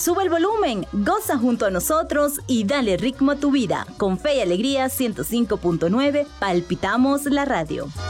Sube el volumen, goza junto a nosotros y dale ritmo a tu vida. Con Fe y Alegría 105.9, palpitamos la radio.